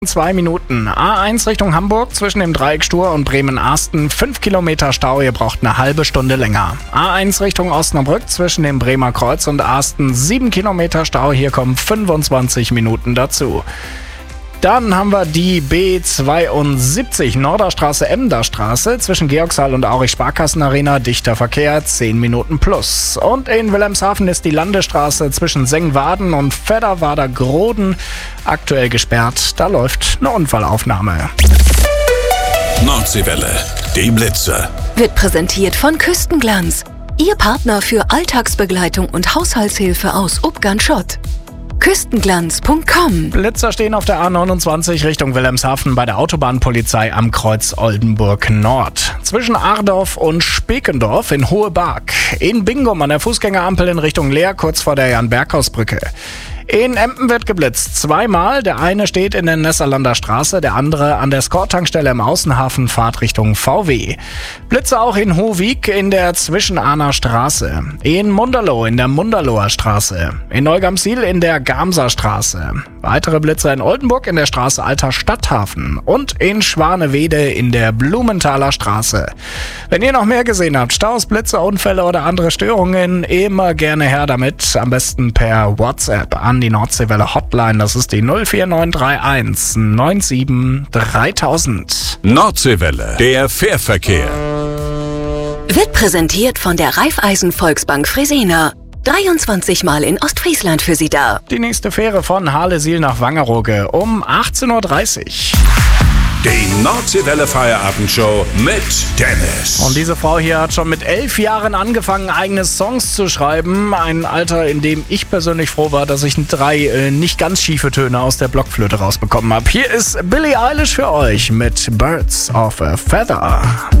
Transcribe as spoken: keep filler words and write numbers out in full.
Zwei Minuten. A eins Richtung Hamburg zwischen dem Dreieck Stur und Bremen-Arsten. Fünf Kilometer Stau, ihr braucht eine halbe Stunde länger. A eins Richtung Osnabrück zwischen dem Bremer Kreuz und Arsten. Sieben Kilometer Stau, hier kommen fünfundzwanzig Minuten dazu. Dann haben wir die B zweiundsiebzig Norderstraße, Emderstraße zwischen Georgshall und Aurich Sparkassenarena, dichter Verkehr, zehn Minuten plus. Und in Wilhelmshaven ist die Landestraße zwischen Sengwaden und Fedderwader-Groden aktuell gesperrt. Da läuft eine Unfallaufnahme. Nordseewelle, die Blitzer. Wird präsentiert von Küstenglanz. Ihr Partner für Alltagsbegleitung und Haushaltshilfe aus Ubgern-Schott. Küstenglanz Punkt com. Blitzer stehen auf der A neunundzwanzig Richtung Wilhelmshaven bei der Autobahnpolizei am Kreuz Oldenburg Nord. Zwischen Ardorf und Spekendorf in Hohe Barg. In Bingum an der Fußgängerampel in Richtung Leer, kurz vor der Jan-Berghaus-Brücke. In Empen wird geblitzt. Zweimal. Der eine steht in der Nesserlander Straße, der andere an der Skor-Tankstelle im Außenhafen, Fahrt Richtung V W. Blitze auch in Hohwig in der Zwischenahner Straße. In Munderloh in der Munderloher Straße. In Neugamsil in der Gamser Straße. Weitere Blitze in Oldenburg in der Straße Alter Stadthafen. Und in Schwanewede in der Blumenthaler Straße. Wenn ihr noch mehr gesehen habt, Staus, Blitze, Unfälle oder andere Störungen, immer gerne her damit. Am besten per WhatsApp an die Nordseewelle Hotline. Das ist die null vier neun drei eins neun sieben dreitausend. Nordseewelle, der Fährverkehr. Wird präsentiert von der Raiffeisen Volksbank Fresenier. dreiundzwanzig Mal in Ostfriesland für Sie da. Die nächste Fähre von Harlesiel nach Wangerooge um achtzehn Uhr dreißig. Die Nordseewelle Feierabendshow mit Dennis. Und diese Frau hier hat schon mit elf Jahren angefangen, eigene Songs zu schreiben. Ein Alter, in dem ich persönlich froh war, dass ich drei äh, nicht ganz schiefe Töne aus der Blockflöte rausbekommen habe. Hier ist Billie Eilish für euch mit Birds of a Feather.